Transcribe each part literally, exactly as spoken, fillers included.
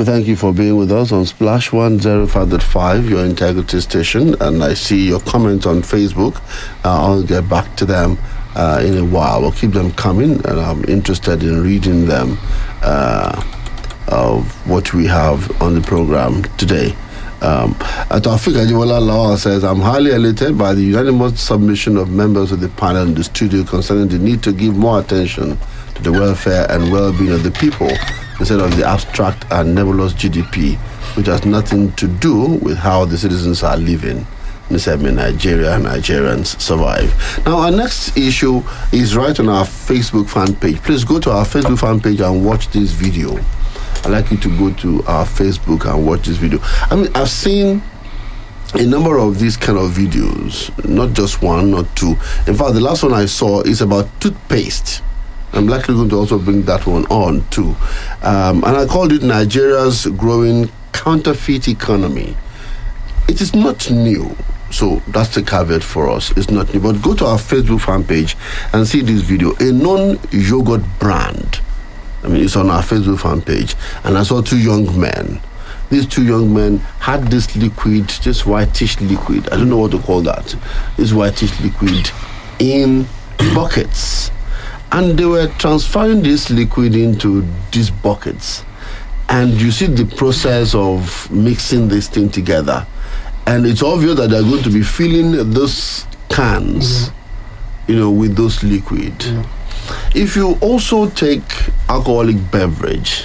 We thank you for being with us on Splash one oh five point five, your integrity station. And I see your comments on Facebook. Uh, I'll get back to them uh, in a while. We'll keep them coming, and I'm interested in reading them uh, of what we have on the program today. Um, Taufik Ajibola Lawal says, I'm highly elated by the unanimous submission of members of the panel in the studio concerning the need to give more attention to the welfare and well-being of the people instead of the abstract and nebulous G D P, which has nothing to do with how the citizens are living. This I mean Nigeria, Nigerians survive. Now, our next issue is right on our Facebook fan page. Please go to our Facebook fan page and watch this video. I'd like you to go to our Facebook and watch this video. I mean, I've seen a number of these kind of videos, not just one, not two. In fact, the last one I saw is about toothpaste. I'm likely going to also bring that one on too. Um, and I called it Nigeria's growing counterfeit economy. It is not new. So that's the caveat for us. It's not new. But go to our Facebook fan page and see this video. A non-yogurt brand. I mean, it's on our Facebook fan page. And I saw two young men. These two young men had this liquid, this whitish liquid. I don't know what to call that. This whitish liquid in buckets. And they were transferring this liquid into these buckets. And you see the process of mixing this thing together. And it's obvious that they're going to be filling those cans, mm-hmm. you know, with those liquid. Mm-hmm. If you also take alcoholic beverage,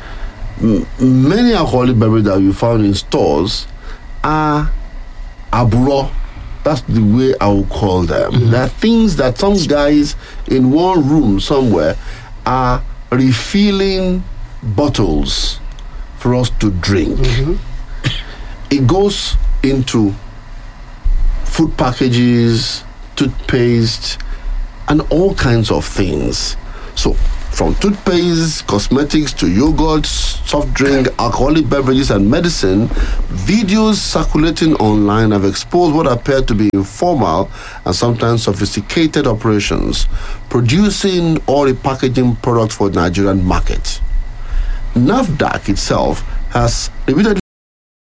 m- many alcoholic beverages that you found in stores are aburo. That's the way I will call them. Mm-hmm. There are things that some guys in one room somewhere are refilling bottles for us to drink. Mm-hmm. It goes into food packages, toothpaste, and all kinds of things. So, from toothpaste, cosmetics to yogurt, soft drink, alcoholic beverages, and medicine, videos circulating online have exposed what appear to be informal and sometimes sophisticated operations, producing or repackaging products for the Nigerian market. NAFDAC itself has repeatedly